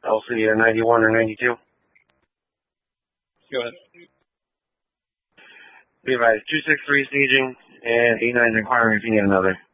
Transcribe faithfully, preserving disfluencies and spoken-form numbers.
I'll see you ninety-one or ninety-two. Go ahead. Be advised, two six three staging and eight nine inquiring if you need another.